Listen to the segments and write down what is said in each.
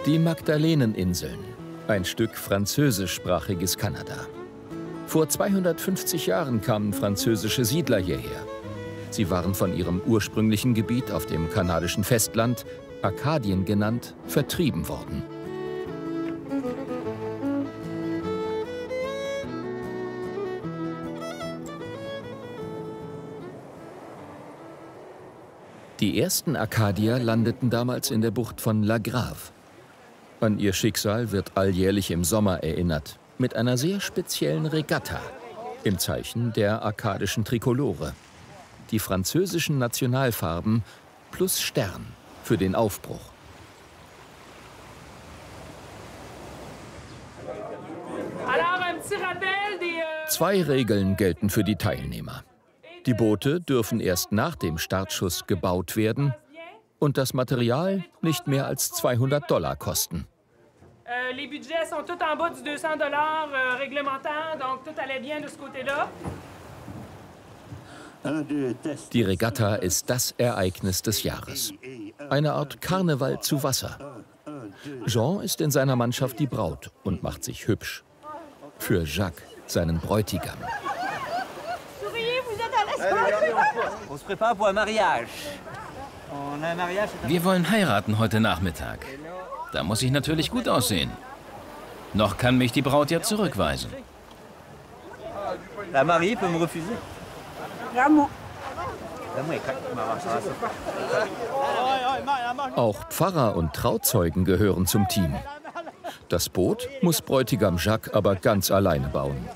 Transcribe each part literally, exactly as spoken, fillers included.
Die Magdaleneninseln, ein Stück französischsprachiges Kanada. Vor zweihundertfünfzig Jahren kamen französische Siedler hierher. Sie waren von ihrem ursprünglichen Gebiet auf dem kanadischen Festland, Akadien genannt, vertrieben worden. Die ersten Akadier landeten damals in der Bucht von La Grave. An ihr Schicksal wird alljährlich im Sommer erinnert, mit einer sehr speziellen Regatta, im Zeichen der arkadischen Trikolore. Die französischen Nationalfarben plus Stern für den Aufbruch. Zwei Regeln gelten für die Teilnehmer. Die Boote dürfen erst nach dem Startschuss gebaut werden und das Material nicht mehr als zweihundert Dollar kosten. Die Regatta ist das Ereignis des Jahres. Eine Art Karneval zu Wasser. Jean ist in seiner Mannschaft die Braut und macht sich hübsch. Für Jacques, seinen Bräutigam. Wir wollen heiraten heute Nachmittag. Da muss ich natürlich gut aussehen. Noch kann mich die Braut ja zurückweisen. Auch Pfarrer und Trauzeugen gehören zum Team. Das Boot muss Bräutigam Jacques aber ganz alleine bauen.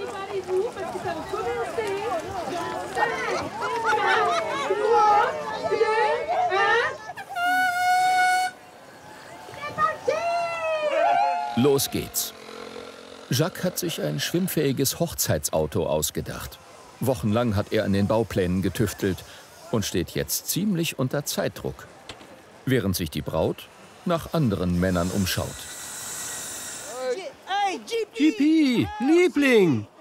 Los geht's. Jacques hat sich ein schwimmfähiges Hochzeitsauto ausgedacht. Wochenlang hat er an den Bauplänen getüftelt und steht jetzt ziemlich unter Zeitdruck, während sich die Braut nach anderen Männern umschaut. G P, Liebling!